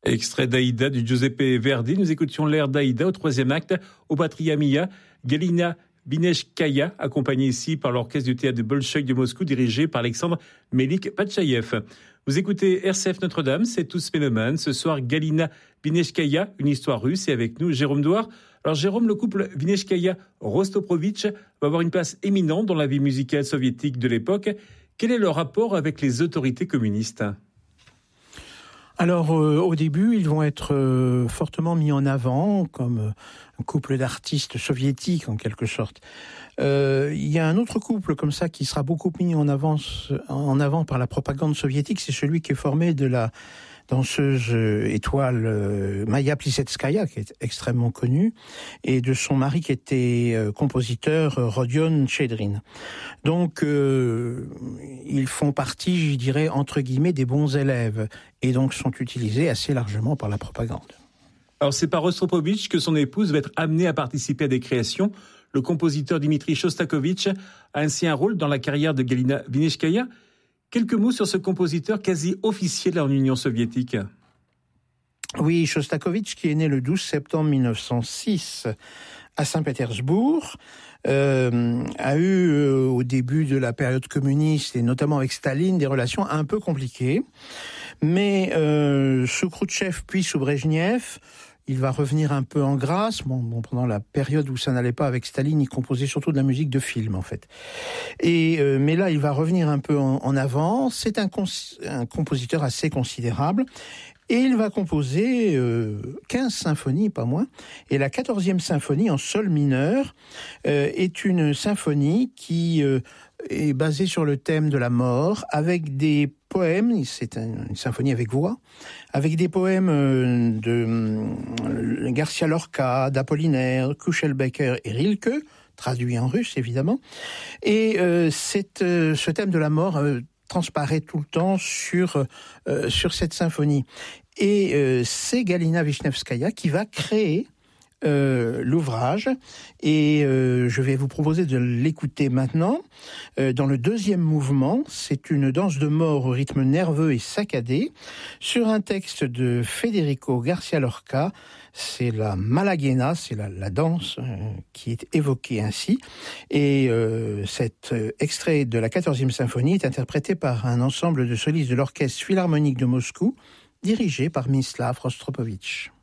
Extrait d'Aïda du Giuseppe Verdi. Nous écoutions l'air d'Aïda au troisième acte au Patria Mia. Galina Bineshkaya, accompagnée ici par l'orchestre du théâtre de Bolchoï de Moscou, dirigé par Alexandre Melik-Patchaïev. Vous écoutez RCF Notre-Dame, c'est Tous Mélomanes. Ce soir, Galina Bineshkaya, une histoire russe, et avec nous, Jérôme Douard. Alors Jérôme, le couple Bineshkaya-Rostroprovitch va avoir une place éminente dans la vie musicale soviétique de l'époque. Quel est leur rapport avec les autorités communistes ? Alors, au début, ils vont être fortement mis en avant comme un couple d'artistes soviétiques, en quelque sorte. Il y a un autre couple comme ça qui sera beaucoup mis en avant par la propagande soviétique, c'est celui qui est formé de la danseuse étoile Maya Plisetskaya, qui est extrêmement connue, et de son mari qui était compositeur Rodion Chedrin. Donc, ils font partie, je dirais, entre guillemets, des bons élèves, et donc sont utilisés assez largement par la propagande. Alors, c'est par Rostropovitch que son épouse va être amenée à participer à des créations. Le compositeur Dmitri Shostakovich a ainsi un rôle dans la carrière de Galina Bineshkaya. Quelques mots sur ce compositeur quasi officiel en Union soviétique. Oui, Shostakovich, qui est né le 12 septembre 1906 à Saint-Pétersbourg, a eu au début de la période communiste, et notamment avec Staline, des relations un peu compliquées. Mais sous Khrouchtchev puis sous Brejnev, il va revenir un peu en grâce. Bon, pendant la période où ça n'allait pas avec Staline, il composait surtout de la musique de film, en fait. Mais là, il va revenir un peu en avant. C'est un compositeur assez considérable. Et il va composer 15 symphonies, pas moins. Et la 14e symphonie, en sol mineur, est une symphonie qui est basée sur le thème de la mort, avec des poèmes, c'est une symphonie avec voix, avec des poèmes de Garcia Lorca, d'Apollinaire, Kuchelbecker et Rilke, traduits en russe évidemment. Et ce thème de la mort transparaît tout le temps sur cette symphonie. Et c'est Galina Vishnevskaya qui va créer l'ouvrage, et je vais vous proposer de l'écouter maintenant. Dans le deuxième mouvement, c'est une danse de mort au rythme nerveux et saccadé, sur un texte de Federico Garcia Lorca. C'est la Malaguena, c'est la danse qui est évoquée ainsi. Et cet extrait de la 14e symphonie est interprété par un ensemble de solistes de l'Orchestre Philharmonique de Moscou, dirigé par Mislav Rostropovitch.